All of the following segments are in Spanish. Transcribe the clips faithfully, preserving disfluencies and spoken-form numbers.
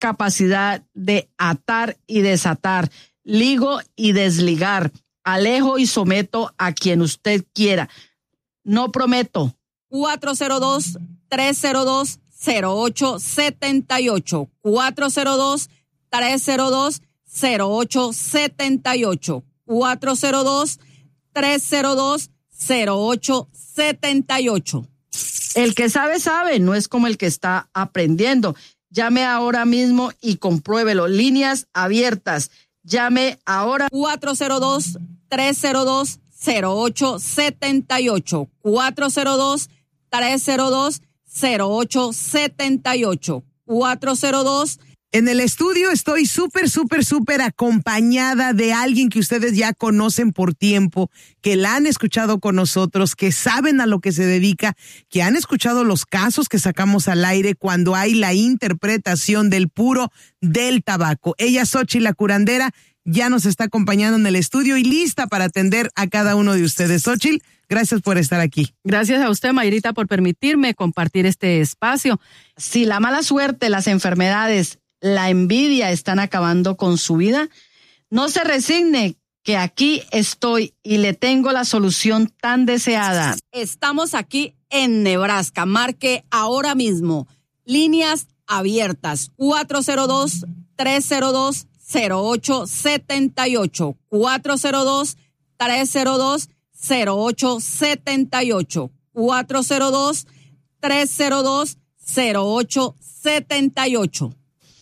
capacidad de atar y desatar, ligo y desligar, alejo y someto a quien usted quiera. No prometo. cuatro cero dos, tres cero dos, cero ocho siete ocho. cuatro cero dos, tres cero dos, cero ocho siete ocho. cuatro cero dos, tres cero dos, cero ocho siete ocho. El que sabe, sabe, no es como el que está aprendiendo. Llame ahora mismo y compruébelo. Líneas abiertas. Llame ahora. cuatro cero dos, tres cero dos, cero ocho siete ocho. cuatro cero dos, tres cero dos, cero ocho siete ocho. cuatro cero dos. En el estudio estoy súper, súper, súper acompañada de alguien que ustedes ya conocen por tiempo, que la han escuchado con nosotros, que saben a lo que se dedica, que han escuchado los casos que sacamos al aire cuando hay la interpretación del puro del tabaco. Ella, Xochitl la curandera, ya nos está acompañando en el estudio y lista para atender a cada uno de ustedes. Xochitl, gracias por estar aquí. Gracias a usted, Mayrita, por permitirme compartir este espacio. Si la mala suerte, las enfermedades, la envidia están acabando con su vida, no se resigne, que aquí estoy y le tengo la solución tan deseada. Estamos aquí en Nebraska. Marque ahora mismo. Líneas abiertas. cuatro cero dos, tres cero dos, cero ocho siete ocho. cuatro cero dos, tres cero dos, cero ocho siete ocho. cuatro cero dos, tres cero dos, cero ocho siete ocho.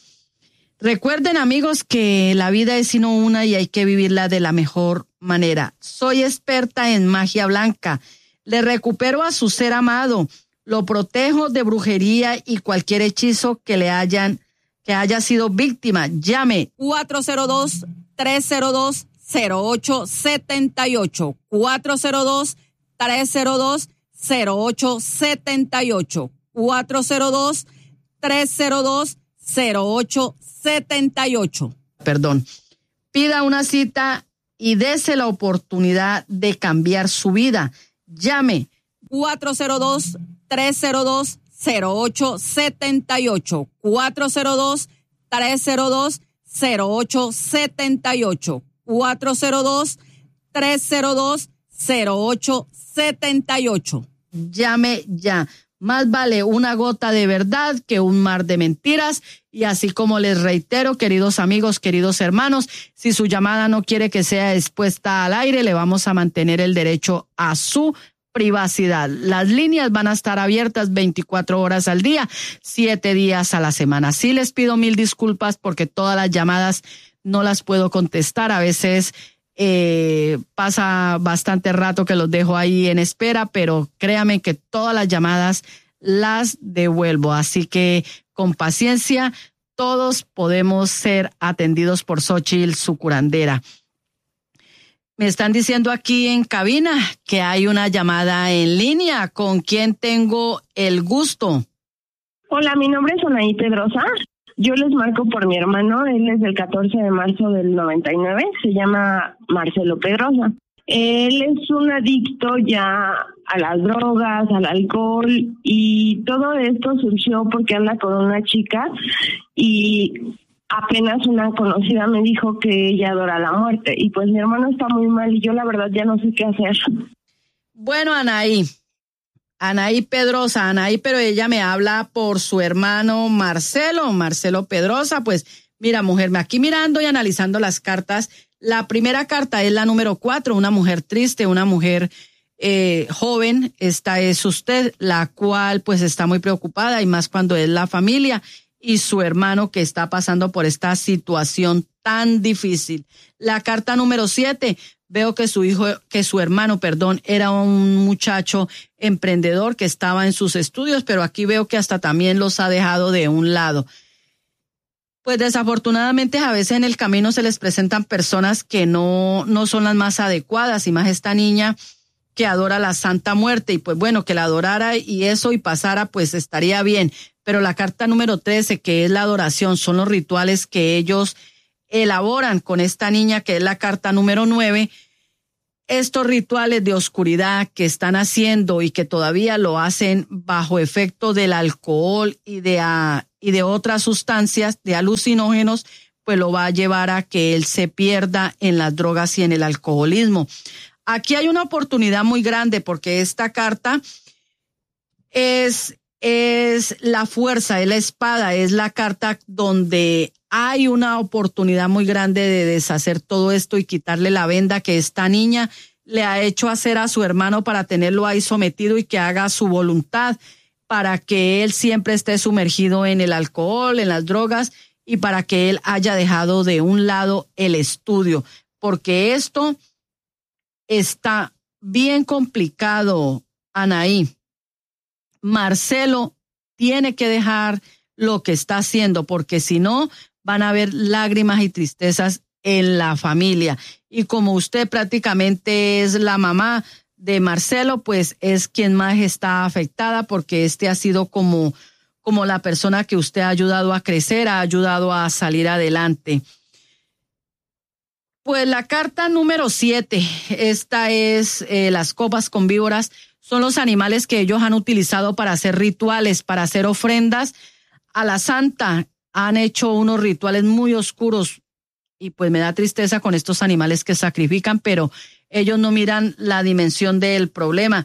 Recuerden, amigos, que la vida es sino una y hay que vivirla de la mejor manera. Soy experta en magia blanca. Le recupero a su ser amado. Lo protejo de brujería y cualquier hechizo que le hayan, que haya sido víctima. Llame. cuatro cero dos, tres cero dos, cero ocho siete ocho. cuatro cero dos, tres cero dos, cero ocho siete ocho. cuatro cero dos, tres cero dos, cero ocho siete ocho. Perdón. Pida una cita y dese la oportunidad de cambiar su vida. Llame. cuatro cero dos, tres cero dos, cero ocho siete ocho. cuatro cero dos, tres cero dos, cero ocho siete ocho. cuatro cero dos, tres cero dos, cero ocho siete ocho. Llame ya. Más vale una gota de verdad que un mar de mentiras. Y así como les reitero, queridos amigos, queridos hermanos, si su llamada no quiere que sea expuesta al aire, le vamos a mantener el derecho a su privacidad. Las líneas van a estar abiertas veinticuatro horas al día, siete días a la semana. Sí les pido mil disculpas porque todas las llamadas no las puedo contestar. A veces Eh, pasa bastante rato que los dejo ahí en espera, pero créame que todas las llamadas las devuelvo. Así que con paciencia, todos podemos ser atendidos por Xochitl, su curandera. Me están diciendo aquí en cabina que hay una llamada en línea. ¿Con quién tengo el gusto? Hola, mi nombre es Anaí Pedrosa. Yo les marco por mi hermano, él es del catorce de marzo del noventa y nueve, se llama Marcelo Pedrosa. Él es un adicto ya a las drogas, al alcohol, y todo esto surgió porque anda con una chica y apenas una conocida me dijo que ella adora la muerte, y pues mi hermano está muy mal y yo la verdad ya no sé qué hacer. Bueno, Anaí. Anaí Pedrosa, Anaí, pero ella me habla por su hermano Marcelo, Marcelo Pedrosa. Pues mira, mujer, aquí mirando y analizando las cartas, la primera carta es la número cuatro, una mujer triste, una mujer eh, joven. Esta es usted, la cual pues está muy preocupada, y más cuando es la familia y su hermano que está pasando por esta situación tan difícil. La carta número siete, veo que su hijo, que su hermano, perdón, era un muchacho emprendedor que estaba en sus estudios, pero aquí veo que hasta también los ha dejado de un lado. Pues desafortunadamente a veces en el camino se les presentan personas que no, no son las más adecuadas, y más esta niña que adora la Santa Muerte, y pues bueno, que la adorara y eso y pasara, pues estaría bien. Pero la carta número trece, que es la adoración, son los rituales que ellos elaboran con esta niña, que es la carta número nueve. Estos rituales de oscuridad que están haciendo y que todavía lo hacen bajo efecto del alcohol y de, uh, y de otras sustancias, de alucinógenos, pues lo va a llevar a que él se pierda en las drogas y en el alcoholismo. Aquí hay una oportunidad muy grande porque esta carta es, es la fuerza, es la espada, es la carta donde hay una oportunidad muy grande de deshacer todo esto y quitarle la venda que esta niña le ha hecho hacer a su hermano para tenerlo ahí sometido y que haga su voluntad, para que él siempre esté sumergido en el alcohol, en las drogas y para que él haya dejado de un lado el estudio, porque esto está bien complicado, Anaí. Marcelo tiene que dejar lo que está haciendo, porque si no, van a haber lágrimas y tristezas en la familia. Y como usted prácticamente es la mamá de Marcelo, pues es quien más está afectada, porque este ha sido como, como la persona que usted ha ayudado a crecer, ha ayudado a salir adelante. Pues la carta número siete, esta es eh, las copas con víboras, son los animales que ellos han utilizado para hacer rituales, para hacer ofrendas a la santa. Han hecho unos rituales muy oscuros y pues me da tristeza con estos animales que sacrifican, pero ellos no miran la dimensión del problema.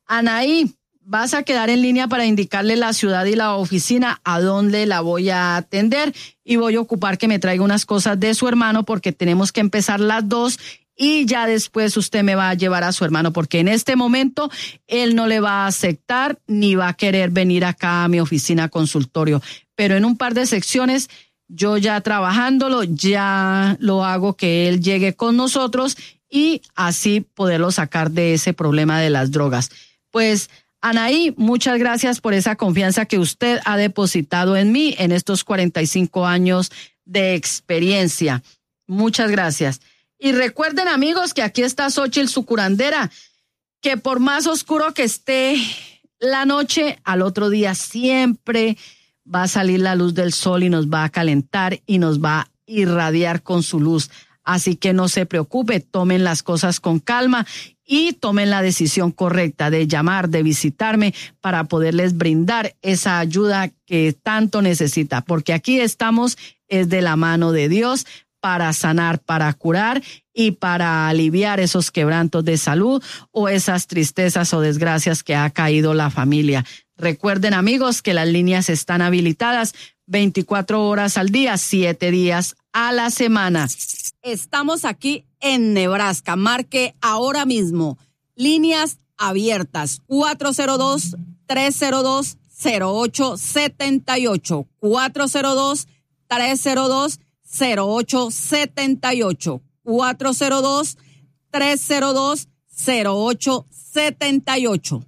Anaí, vas a quedar en línea para indicarle la ciudad y la oficina a dónde la voy a atender y voy a ocupar que me traiga unas cosas de su hermano porque tenemos que empezar las dos y ya después usted me va a llevar a su hermano porque en este momento él no le va a aceptar ni va a querer venir acá a mi oficina consultorio. Pero en un par de secciones yo ya trabajándolo ya lo hago que él llegue con nosotros y así poderlo sacar de ese problema de las drogas. Pues Anaí, muchas gracias por esa confianza que usted ha depositado en mí en estos cuarenta y cinco años de experiencia. Muchas gracias. Y recuerden, amigos, que aquí está Xóchitl, su curandera, que por más oscuro que esté la noche, al otro día siempre va a salir la luz del sol y nos va a calentar y nos va a irradiar con su luz. Así que no se preocupe, tomen las cosas con calma y tomen la decisión correcta de llamar, de visitarme para poderles brindar esa ayuda que tanto necesita, porque aquí estamos es de la mano de Dios para sanar, para curar y para aliviar esos quebrantos de salud o esas tristezas o desgracias que ha caído la familia. Recuerden, amigos, que las líneas están habilitadas veinticuatro horas al día, siete días a la semana. Estamos aquí en Nebraska. Marque ahora mismo. Líneas abiertas. cuatro cero dos, tres cero dos, cero ocho siete ocho. cuatro cero dos, tres cero dos, cero ocho siete ocho. cuatro cero dos, tres cero dos, cero ocho siete ocho.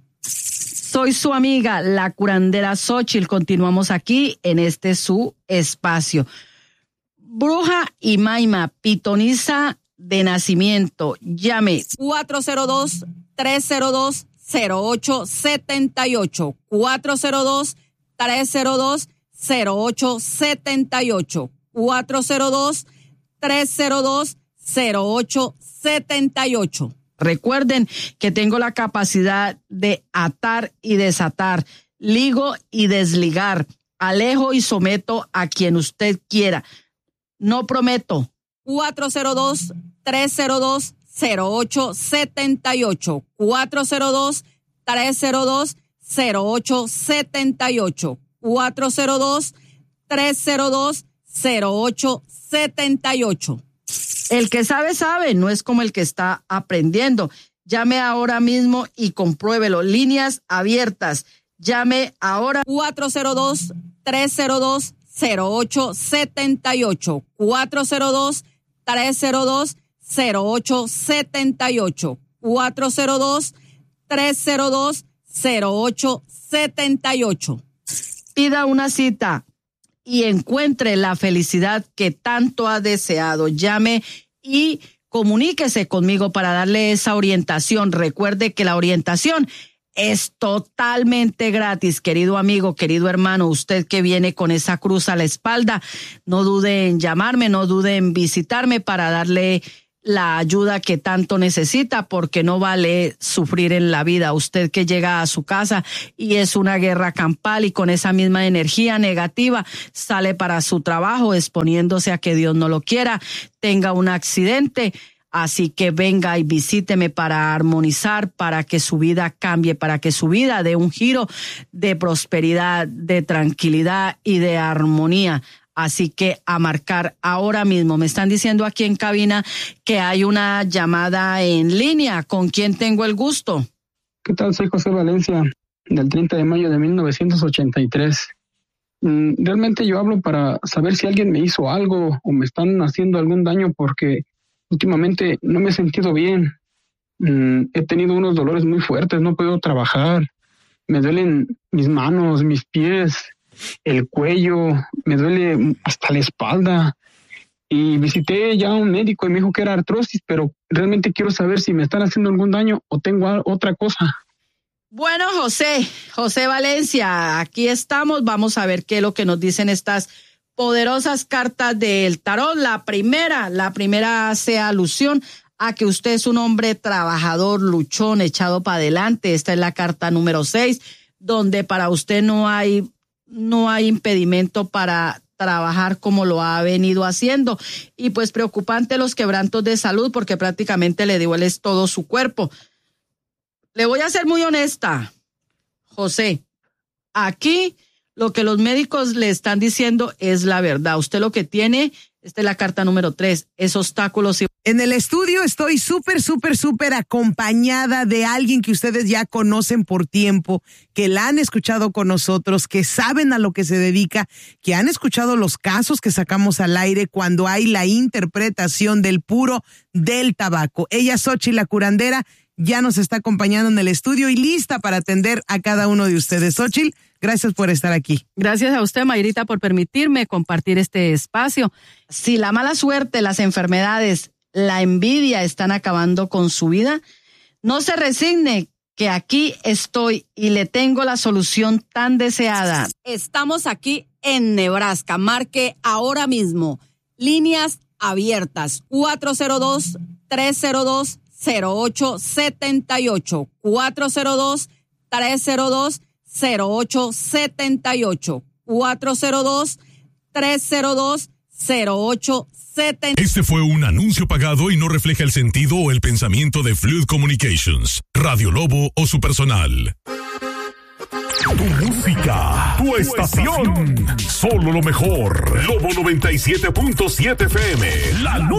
Soy su amiga, la curandera Xóchitl. Continuamos aquí en este su espacio. Bruja y maima, pitoniza de nacimiento. Llame. cuatro cero dos, tres cero dos, cero ocho siete ocho. cuatro cero dos, tres cero dos, cero ocho siete ocho. cuatro cero dos, tres cero dos, cero ocho siete ocho. Recuerden que tengo la capacidad de atar y desatar, ligo y desligar, alejo y someto a quien usted quiera. No prometo. cuatro cero dos, tres cero dos, cero ocho siete ocho. cuatro cero dos, tres cero dos, cero ocho siete ocho. cuatro cero dos, tres cero dos, cero ocho siete ocho. El que sabe, sabe, no es como el que está aprendiendo. Llame ahora mismo y compruébelo. Líneas abiertas. Llame ahora. cuatro cero dos, tres cero dos, cero ocho siete ocho. cuatro cero dos, tres cero dos, cero ocho siete ocho. cuatro cero dos, tres cero dos, cero ocho siete ocho. Pida una cita y encuentre la felicidad que tanto ha deseado. Llame y comuníquese conmigo para darle esa orientación. Recuerde que la orientación es totalmente gratis, querido amigo, querido hermano. Usted que viene con esa cruz a la espalda, no dude en llamarme, no dude en visitarme para darle la ayuda que tanto necesita, porque no vale sufrir en la vida. Usted que llega a su casa y es una guerra campal y con esa misma energía negativa sale para su trabajo exponiéndose a que Dios no lo quiera, tenga un accidente. Así que venga y visíteme para armonizar, para que su vida cambie, para que su vida dé un giro de prosperidad, de tranquilidad y de armonía. Así que a marcar ahora mismo. Me están diciendo aquí en cabina que hay una llamada en línea. ¿Con quién tengo el gusto? ¿Qué tal? Soy José Valencia, del treinta de mayo de mil novecientos ochenta y tres. Realmente yo hablo para saber si alguien me hizo algo o me están haciendo algún daño, porque últimamente no me he sentido bien. He tenido unos dolores muy fuertes, no puedo trabajar. Me duelen mis manos, mis pies, el cuello, me duele hasta la espalda. Y visité ya a un médico y me dijo que era artrosis, pero realmente quiero saber si me están haciendo algún daño o tengo otra cosa. Bueno, José, José Valencia, aquí estamos. Vamos a ver qué es lo que nos dicen estas poderosas cartas del tarot. La primera, la primera hace alusión a que usted es un hombre trabajador, luchón, echado para adelante. Esta es la carta número seis, donde para usted no hay no hay impedimento para trabajar como lo ha venido haciendo. Y pues preocupante los quebrantos de salud, porque prácticamente le duele todo su cuerpo. Le voy a ser muy honesta, José. Aquí lo que los médicos le están diciendo es la verdad. Usted lo que tiene, esta es la carta número tres, es obstáculos. Y... En el estudio estoy súper, súper, súper acompañada de alguien que ustedes ya conocen por tiempo, que la han escuchado con nosotros, que saben a lo que se dedica, que han escuchado los casos que sacamos al aire cuando hay la interpretación del puro del tabaco. Ella, Xochitl la curandera, ya nos está acompañando en el estudio y lista para atender a cada uno de ustedes. Xochitl, gracias por estar aquí. Gracias a usted, Mayrita, por permitirme compartir este espacio. Si la mala suerte, las enfermedades, la envidia están acabando con su vida, no se resigne, que aquí estoy y le tengo la solución tan deseada. Estamos aquí en Nebraska. Marque ahora mismo. Líneas abiertas. cuatro cero dos, tres cero dos, cero ocho siete ocho. cuatro cero dos, tres cero dos, cero ocho siete ocho. cuatro cero dos, tres cero dos, cero ocho siete ocho. Este fue un anuncio pagado y no refleja el sentido o el pensamiento de Fluid Communications, Radio Lobo o su personal. Tu música, tu estación, solo lo mejor. Lobo noventa y siete punto siete F M, la